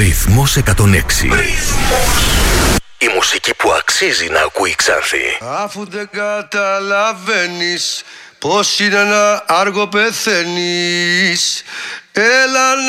Ρυθμός 106. Η μουσική που αξίζει να ακούει η Ξάνθη. Αφού δεν καταλαβαίνεις πως είναι ένα άργο πεθαίνεις, έλα